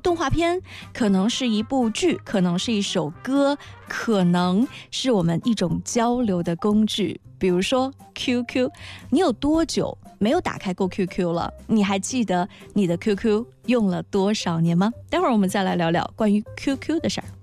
动画片，可能是一部剧，可能是一首歌，可能是我们一种交流的工具。比如说 QQ， 你有多久没有打开过 QQ 了？你还记得你的 QQ 用了多少年吗？待会儿我们再来聊聊关于 QQ 的事儿。